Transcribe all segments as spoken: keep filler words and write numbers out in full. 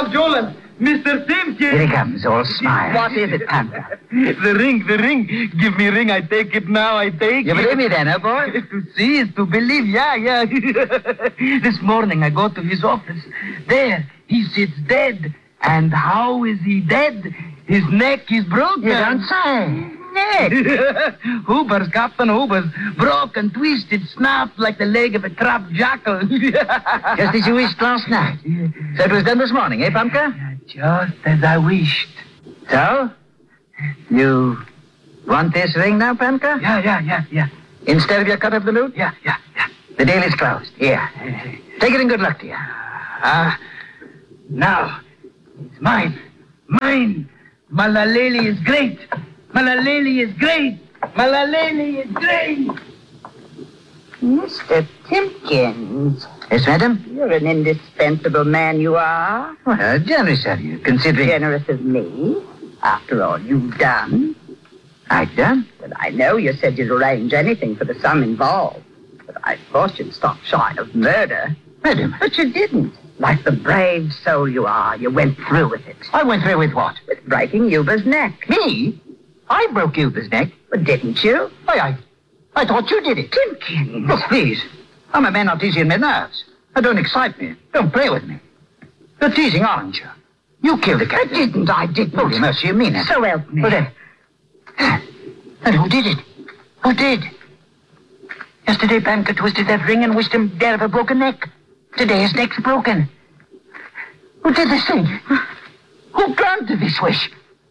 Bob Jolan, Mister Simpkins. Here he comes, all smile. What is it, Panther? The ring, the ring. Give me ring, I take it now, I take You it. believe me then, eh, boy? To see is to believe, yeah, yeah. This morning I go to his office. There, he sits dead. And how is he dead? His neck is broken. You don't say. Neck. Hoover's, Captain Hoover's, broken, twisted, snapped like the leg of a trapped jackal. Just as you wished last night. So it was done this morning, eh, Pumpkin? Just as I wished. So? You want this ring now, Pumpkin? Yeah, yeah, yeah, yeah. Instead of your cut of the loot? Yeah, yeah, yeah. The deal is closed. Here. Take it and good luck to you. Ah, uh, now, it's mine. Mine. Malaleli is great. Malaleli is great. Malaleli is great. Mister Simpkins. Yes, madam? You're an indispensable man, you are. Well, generous of you, considering... Generous of me. After all you've done. I've done? But I know you said you'd arrange anything for the sum involved. But I thought you'd stop shy of murder. Madam? But you didn't. Like the brave soul you are, you went through with it. I went through with what? With breaking Yuba's neck. Me? I broke Yuba's neck. But didn't you? Why, I... I thought you did it. Simpkins. Look, please. I'm a man not easy in my nerves. Now, don't excite me. Don't play with me. You're teasing, aren't you? You killed the cat. I didn't, I didn't. Holy mercy, you mean it? So help me. Well, then... And who did it? Who did? Yesterday, Pamka twisted that ring and wished him dead of a broken neck. Today, his neck's broken. Who did this thing? Who granted this wish?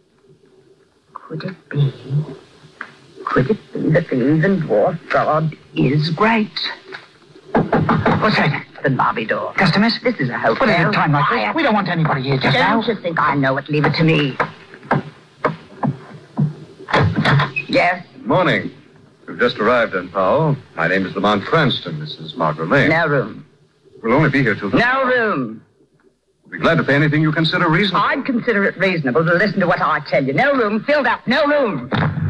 Could it be? Could it be that the heathen dwarf god is great? What's that? The lobby door. Customers? This is a hotel. What is it, time like this? We don't want anybody here just now. Don't you think I know it? Leave it to me. Yes? Morning. We've just arrived in Powell. My name is Lamont Cranston. This is Margaret Lane. No room. We'll only be here till... No room. We'll be glad to pay anything you consider reasonable. I'd consider it reasonable to listen to what I tell you. No room. Filled up. No room.